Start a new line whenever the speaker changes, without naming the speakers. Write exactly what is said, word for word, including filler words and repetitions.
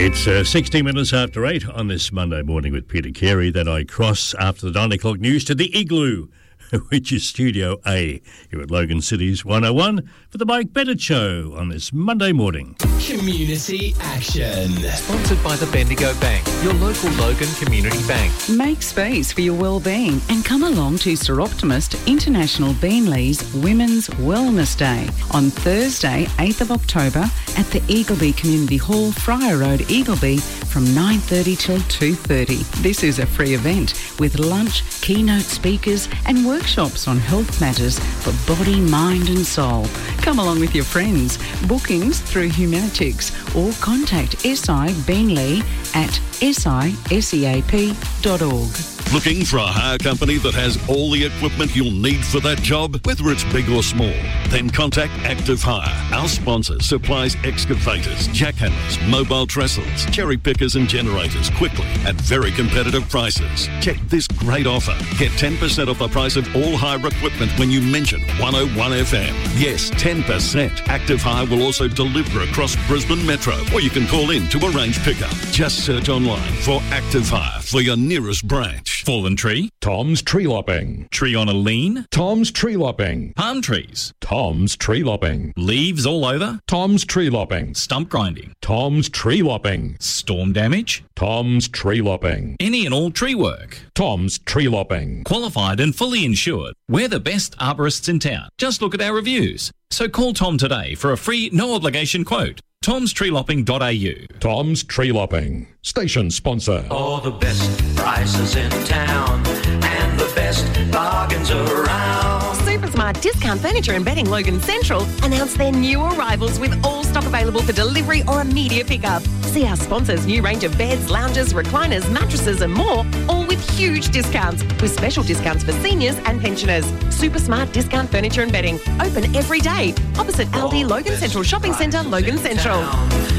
It's uh, sixty minutes after eight on this Monday morning with Peter Carey. Then I cross after the nine o'clock news to the Igloo, which is Studio A here at Logan City's one oh one for the Mike Bennett Show on this Monday morning.
Community Action.
Sponsored by the Bendigo Bank, your local Logan Community Bank.
Make space for your well-being and come along to Sir Optimist International Beanley's Women's Wellness Day on Thursday, eighth of October at the Eagleby Community Hall, Fryer Road, Eagleby from nine thirty till two thirty. This is a free event with lunch, keynote speakers and workshops on health matters for body, mind and soul. Come along with your friends. Bookings through Humanitics or contact S I Beanley at S I S E A P dot org.
Looking for a hire company that has all the equipment you'll need for that job, whether it's big or small? Then contact Active Hire. Our sponsor supplies excavators, jackhammers, mobile trestles, cherry pickers and generators quickly at very competitive prices. Check this great offer. Get ten percent off the price of all hire equipment when you mention one oh one F M. Yes, ten percent. Active Hire will also deliver across Brisbane Metro, or you can call in to arrange pickup. Just search online for Active Hire for your nearest branch.
Fallen tree?
Tom's Tree Lopping.
Tree on a lean?
Tom's Tree Lopping.
Palm trees?
Tom's Tree Lopping.
Leaves all over?
Tom's Tree Lopping.
Stump grinding?
Tom's Tree Lopping.
Storm damage?
Tom's Tree Lopping.
Any and all tree work?
Tom's Tree Lopping.
Qualified and fully insured. We're the best arborists in town. Just look at our reviews. So call Tom today for a free, no obligation quote. toms tree lopping dot a u.
Tom's Tree Lopping. Station sponsor.
All the best prices in town and the best bargains around.
Supersmart Discount Furniture and Bedding Logan Central announced their new arrivals with all stock available for delivery or immediate pickup. See our sponsors' new range of beds, lounges, recliners, mattresses and more, all with huge discounts, with special discounts for seniors and pensioners. Supersmart Discount Furniture and Bedding, open every day, opposite Aldi Logan Central Shopping Centre, Logan Central.